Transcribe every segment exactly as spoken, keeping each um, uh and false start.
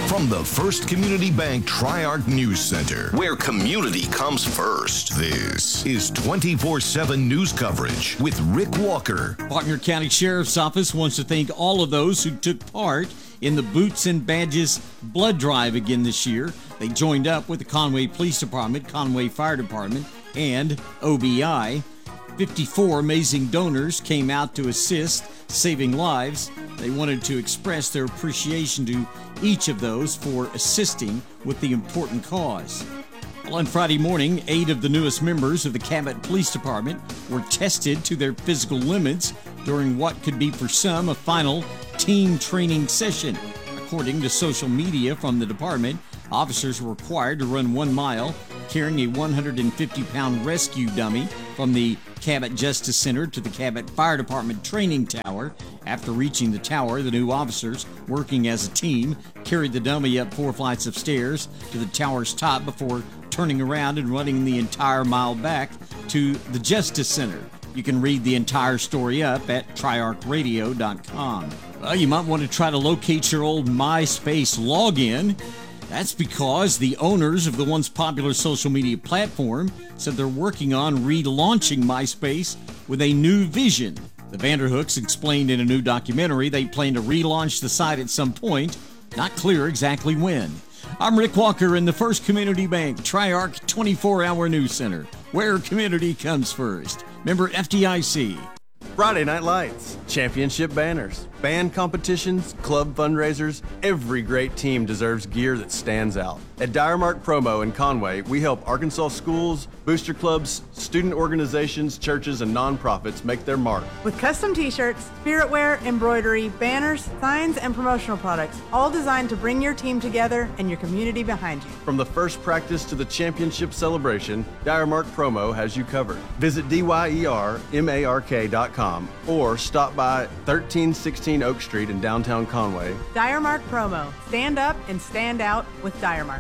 From the First Community Bank Tri-Arc News Center, where community comes first, this is twenty-four seven news coverage with Rick Walker. Faulkner County Sheriff's Office wants to thank all of those who took part in the Boots and Badges blood drive again this year. They joined up with the Conway Police Department, Conway Fire Department, and O B I. fifty-four amazing donors came out to assist, saving lives. They wanted to express their appreciation to each of those for assisting with the important cause. Well, on Friday morning, eight of the newest members of the Cabot Police Department were tested to their physical limits during what could be for some a final team training session. According to social media from the department, officers were required to run one mile carrying a one hundred fifty pound rescue dummy from the Cabot Justice Center to the Cabot Fire Department training tower. After reaching the tower, the new officers, working as a team, carried the dummy up four flights of stairs to the tower's top before turning around and running the entire mile back to the Justice Center. You can read the entire story up at tri arc radio dot com. Well, you might want to try to locate your old MySpace login. That's because the owners of the once popular social media platform said they're working on relaunching MySpace with a new vision. The Vanderhooks explained in a new documentary they plan to relaunch the site at some point, not clear exactly when. I'm Rick Walker in the First Community Bank Tri-Arc twenty-four hour News Center, where community comes first. Member F D I C. Friday Night Lights, championship banners, band competitions, club fundraisers. Every great team deserves gear that stands out. At Diremark Promo in Conway, we help Arkansas schools, booster clubs, student organizations, churches, and nonprofits make their mark. With custom t-shirts, spirit wear, embroidery, banners, signs, and promotional products, all designed to bring your team together and your community behind you. From the first practice to the championship celebration, Diremark Promo has you covered. Visit D Y E R M A R K dot com or stop by thirteen sixteen Oak Street in downtown Conway. Diremark Promo. Stand up and stand out with Diremark.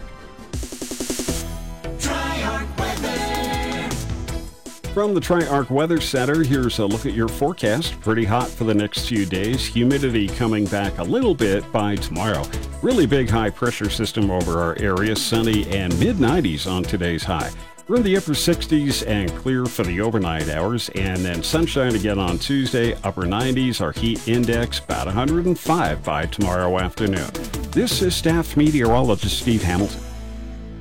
Tri-Arc Weather. From the Tri-Arc Weather Center, here's a look at your forecast. Pretty hot for the next few days. Humidity coming back a little bit by tomorrow. Really big high pressure system over our area. Sunny and mid nineties on today's high. We're in the upper sixties and clear for the overnight hours, and then sunshine again on Tuesday, upper nineties, our heat index about one hundred five by tomorrow afternoon. This is staff meteorologist Steve Hamilton.